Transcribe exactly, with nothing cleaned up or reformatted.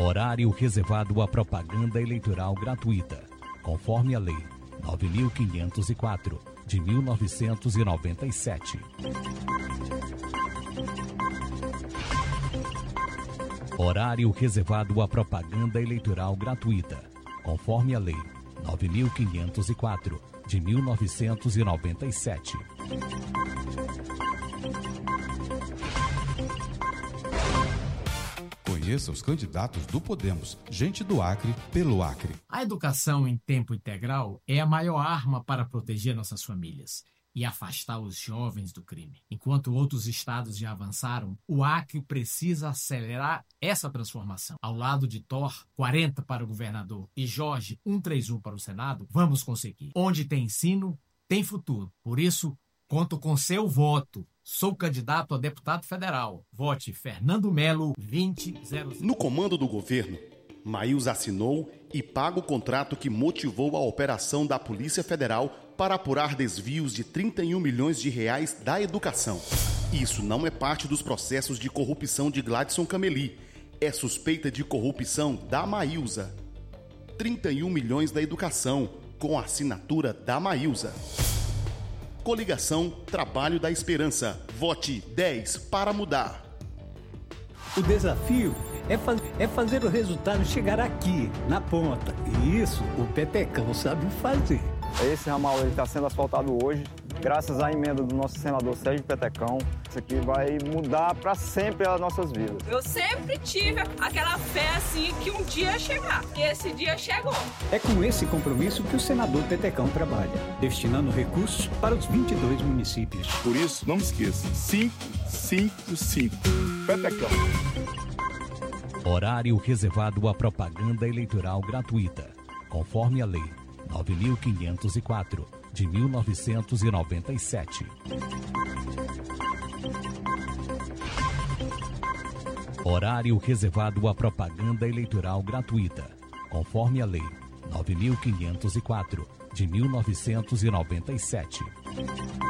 Horário reservado à propaganda eleitoral gratuita, conforme a Lei nove mil quinhentos e quatro, de mil novecentos e noventa e sete. Horário reservado à propaganda eleitoral gratuita, conforme a Lei nove mil quinhentos e quatro, de mil novecentos e noventa e sete. Conheça os candidatos do Podemos, gente do Acre, pelo Acre. A educação em tempo integral é a maior arma para proteger nossas famílias e afastar os jovens do crime. Enquanto outros estados já avançaram, o Acre precisa acelerar essa transformação. Ao lado de Thor, quarenta para o governador, e Jorge, cento e trinta e um para o Senado, vamos conseguir. Onde tem ensino, tem futuro. Por isso, conto com seu voto. Sou candidato a deputado federal. Vote Fernando Melo, vinte zero zero. No comando do governo, Maílza assinou e paga o contrato que motivou a operação da Polícia Federal para apurar desvios de trinta e um milhões de reais da educação. Isso não é parte dos processos de corrupção de Gladson Cameli. É suspeita de corrupção da Maílza. trinta e um milhões da educação, com a assinatura da Maílza. Coligação Trabalho da Esperança. Vote dez para mudar. O desafio é, faz, é fazer o resultado chegar aqui, na ponta. E isso o Petecão sabe fazer. Esse ramal está sendo asfaltado hoje, graças à emenda do nosso senador Sérgio Petecão. Isso aqui vai mudar para sempre as nossas vidas. Eu sempre tive aquela fé assim que um dia ia chegar. E esse dia chegou. É com esse compromisso que o senador Petecão trabalha, destinando recursos para os vinte e dois municípios. Por isso, não me esqueça, cinco cinco cinco. Petecão. Horário reservado à propaganda eleitoral gratuita, conforme a Lei nove mil quinhentos e quatro, de mil novecentos e noventa e sete. Horário reservado à propaganda eleitoral gratuita, conforme a Lei nove mil quinhentos e quatro, de mil novecentos e noventa e sete.